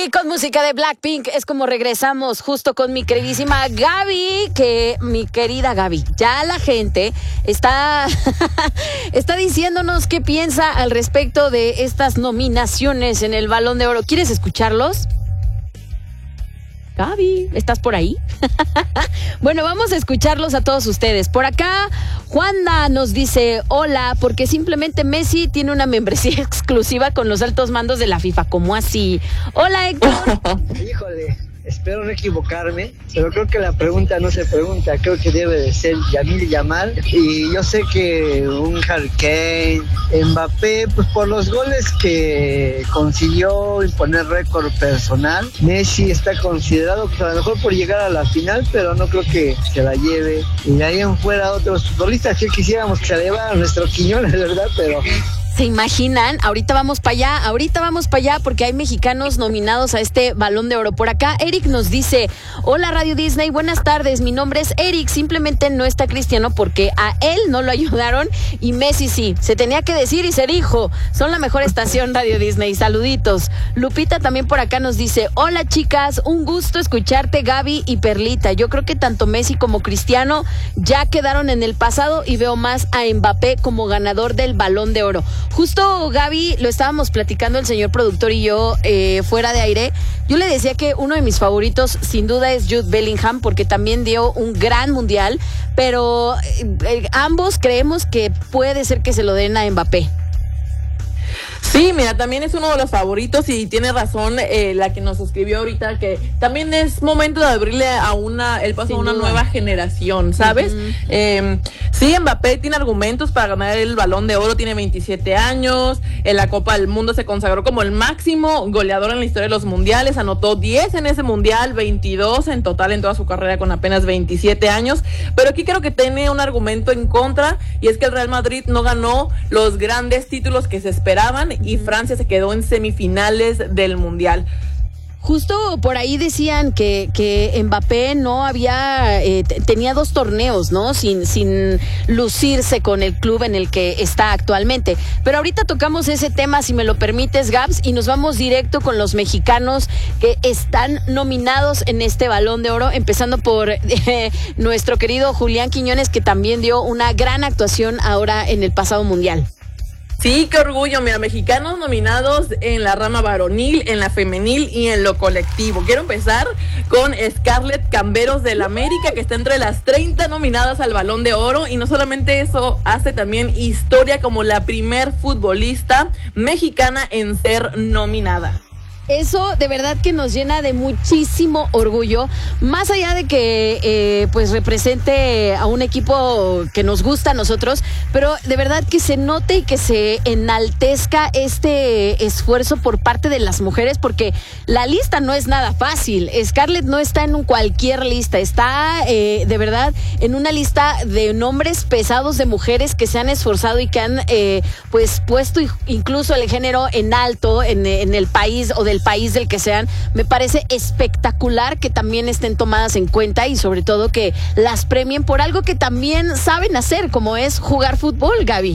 Y con música de Blackpink es como regresamos justo con mi queridísima Gaby, que mi querida Gaby, ya la gente está diciéndonos qué piensa al respecto de estas nominaciones en el Balón de Oro. ¿Quieres escucharlos? Gaby, ¿estás por ahí? Bueno, vamos a escucharlos a todos ustedes. Por acá, Juanda nos dice, hola, porque simplemente Messi tiene una membresía exclusiva con los altos mandos de la FIFA. ¿Cómo así? Hola, Héctor. Híjole, espero no equivocarme, pero creo que la pregunta no se pregunta, creo que debe de ser Yamil Yamal, y yo sé que un Harry Kane, Mbappé, pues por los goles que consiguió imponer récord personal, Messi está considerado pues a lo mejor por llegar a la final, pero no creo que se la lleve, y de ahí en fuera otros futbolistas que quisiéramos que se la llevaran nuestro Quiñones, ¿verdad? Pero... ¿Se imaginan? Ahorita vamos para allá porque hay mexicanos nominados a este Balón de Oro. Por acá, Eric nos dice, hola Radio Disney, buenas tardes, mi nombre es Eric, simplemente no está Cristiano porque a él no lo ayudaron y Messi sí, se tenía que decir y se dijo, son la mejor estación Radio Disney, saluditos. Lupita también por acá nos dice, hola chicas, un gusto escucharte Gaby y Perlita, yo creo que tanto Messi como Cristiano ya quedaron en el pasado y veo más a Mbappé como ganador del Balón de Oro. Justo, Gaby, lo estábamos platicando el señor productor y yo fuera de aire. Yo le decía que uno de mis favoritos sin duda es Jude Bellingham porque también dio un gran mundial, pero ambos creemos que puede ser que se lo den a Mbappé. Sí, mira, también es uno de los favoritos y tiene razón la que nos escribió ahorita, que también es momento de abrirle el paso a una nueva generación, ¿sabes? Sí, Mbappé tiene argumentos para ganar el Balón de Oro, tiene 27 años, en la Copa del Mundo se consagró como el máximo goleador en la historia de los mundiales, anotó 10 en ese mundial, 22 en total en toda su carrera con apenas 27 años, pero aquí creo que tiene un argumento en contra y es que el Real Madrid no ganó los grandes títulos que se esperaban y Francia se quedó en semifinales del mundial. Justo por ahí decían que Mbappé no había, tenía 2 torneos, ¿no? Sin lucirse con el club en el que está actualmente. Pero ahorita tocamos ese tema, si me lo permites, Gabs, y nos vamos directo con los mexicanos que están nominados en este Balón de Oro, empezando por nuestro querido Julián Quiñones, que también dio una gran actuación ahora en el pasado mundial. Sí, qué orgullo, mira, mexicanos nominados en la rama varonil, en la femenil y en lo colectivo. Quiero empezar con Scarlett Camberos del América, que está entre las 30 nominadas al Balón de Oro, y no solamente eso, hace también historia como la primer futbolista mexicana en ser nominada. Eso de verdad que nos llena de muchísimo orgullo, más allá de que pues represente a un equipo que nos gusta a nosotros, pero de verdad que se note y que se enaltezca este esfuerzo por parte de las mujeres, porque la lista no es nada fácil. Scarlett no está en cualquier lista, está de verdad en una lista de nombres pesados de mujeres que se han esforzado y que han pues puesto incluso el género en alto en el país o del país del que sean. Me parece espectacular que también estén tomadas en cuenta y sobre todo que las premien por algo que también saben hacer, como es jugar fútbol, Gaby.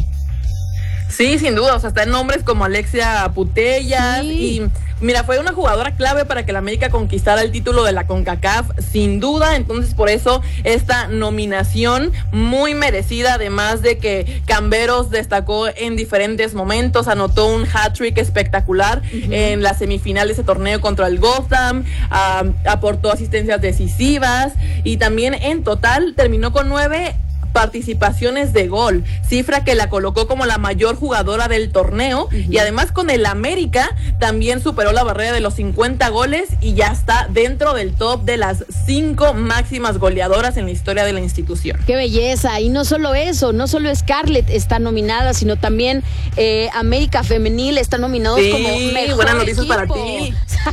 Sí, sin duda, o sea, están nombres como Alexia Putellas y mira, fue una jugadora clave para que la América conquistara el título de la CONCACAF, sin duda, entonces por eso esta nominación muy merecida, además de que Camberos destacó en diferentes momentos, anotó un hat-trick espectacular en la semifinal de ese torneo contra el Gotham, aportó asistencias decisivas y también en total terminó con 9 participaciones de gol, cifra que la colocó como la mayor jugadora del torneo y además con el América también superó la barrera de los 50 goles y ya está dentro del top de las 5 máximas goleadoras en la historia de la institución. ¡Qué belleza! Y no solo eso, no solo Scarlett está nominada, sino también América Femenil está nominados como mejor buenas noticias equipo. Para ti.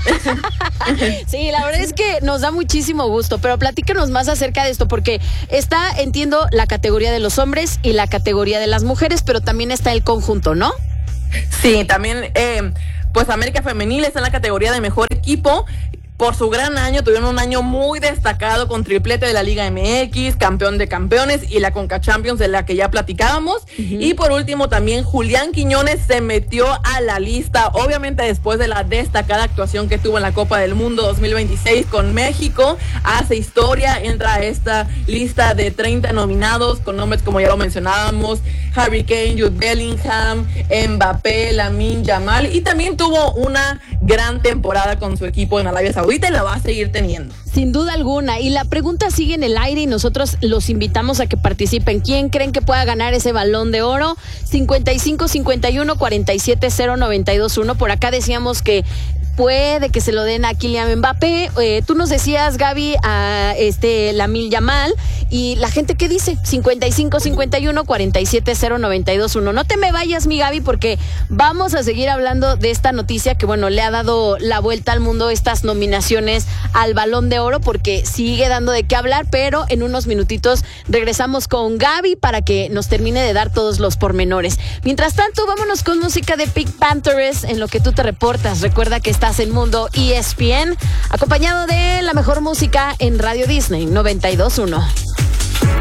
Sí, la verdad es que nos da muchísimo gusto, pero platícanos más acerca de esto, porque está, entiendo, la categoría de los hombres y la categoría de las mujeres, pero también está el conjunto, ¿no? Sí, también, pues América Femenil está en la categoría de mejor equipo. por su gran año, tuvieron un año muy destacado con triplete de la Liga MX, campeón de campeones y la Conca Champions de la que ya platicábamos. Y por último también Julián Quiñones se metió a la lista, obviamente después de la destacada actuación que tuvo en la Copa del Mundo 2026 con México. Hace historia, entra a esta lista de 30 nominados con nombres como ya lo mencionábamos, Harry Kane, Jude Bellingham, Mbappé, Lamine Yamal, y también tuvo una gran temporada con su equipo en Arabia Saudita y la va a seguir teniendo. Sin duda alguna, y la pregunta sigue en el aire y nosotros los invitamos a que participen. ¿Quién creen que pueda ganar ese Balón de Oro? 55-51-47-0-92-1. Por acá decíamos que puede que se lo den a Kylian Mbappé. Tú nos decías, Gaby, a Lamine Yamal. Y la gente, ¿qué dice? 55-51-47-0-92-1. No te me vayas, mi Gaby, porque vamos a seguir hablando de esta noticia que, bueno, le ha dado la vuelta al mundo, estas nominaciones al Balón de Oro, porque sigue dando de qué hablar, pero en unos minutitos regresamos con Gaby para que nos termine de dar todos los pormenores. Mientras tanto, vámonos con música de Pink Panthers en lo que tú te reportas. Recuerda que estás en Mundo ESPN, acompañado de la mejor música en Radio Disney 92.1.